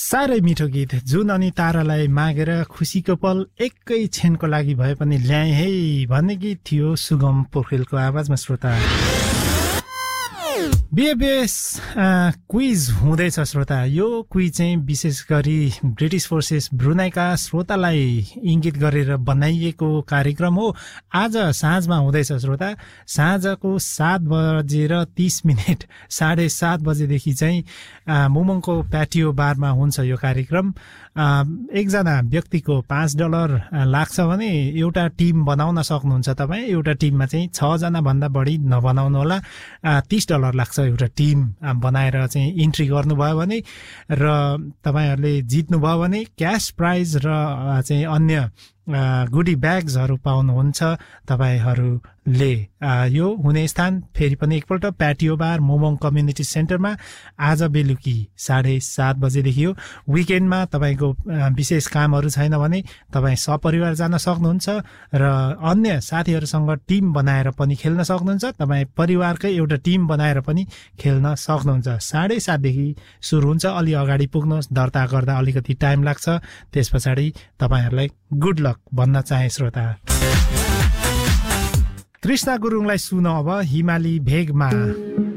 साह्रै मिठो गीत जुन अनि तारालाई मागेर खुसीको पल एकै क्षणको लागि भए पनि ल्याए है भन्ने गीत थियो सुगम पोखरेलको आवाजमा। श्रोता बीएबीएस क्विज हुँदैछ श्रोता। यो क्विज चाहिँ विशेष गरी ब्रिटिस फोर्सेस ब्रुनाईका श्रोतालाई इङ्गित गरेर बनाइएको कार्यक्रम हो। आज साँझमा हुँदैछ श्रोता। साँझको 7:30 7:30 बजेदेखि चाहिँ मुमङको प्याटियो बारमा हुन्छ यो कार्यक्रम। एकजना व्यक्तिको $5 लाग्छ भने एउटा टिम बनाउन सक्नुहुन्छ तपाईँ। एउटा टिममा चाहिँ 6 जना भन्दा बढी नबनाउनु होला। $30 लाग्छ एउटा टिम बनाएर चाहिँ इन्ट्री गर्नुभयो भने, र तपाईँहरूले जित्नुभयो भने क्यास प्राइज र चाहिँ अन्य गुडी ब्याग्सहरू पाउनुहुन्छ तपाईँहरूले। यो हुने स्थान फेरि पनि एकपल्ट प्याटियो बार मोमोङ कम्युनिटी सेन्टरमा आज बेलुकी 7:30 बजेदेखि हो। विकेन्डमा तपाईँको विशेष कामहरू छैन भने तपाईँ सपरिवार जान सक्नुहुन्छ र अन्य साथीहरूसँग टिम बनाएर पनि खेल्न सक्नुहुन्छ। तपाईँ परिवारकै एउटा टिम बनाएर पनि खेल्न सक्नुहुन्छ। 7:30 देखि सुरु हुन्छ। अलि अगाडि पुग्नुहोस्, दर्ता गर्दा अलिकति टाइम लाग्छ। त्यस पछाडि तपाईँहरूलाई गुड लक भन्न चाहे श्रोता। कृष्ण गुरुङलाई सुन अब हिमाली भेगमा।